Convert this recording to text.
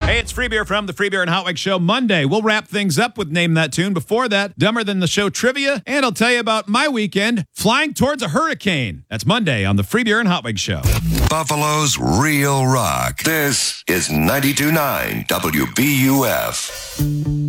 Hey, it's Free Beer from the Free Beer and Hot Wings Show. Monday, we'll wrap things up with Name That Tune. Before that, Dumber Than the Show trivia, and I'll tell you about my weekend flying towards a hurricane. That's Monday on the Free Beer and Hot Wings Show. Buffalo's Real Rock. This is 92.9 WBUF.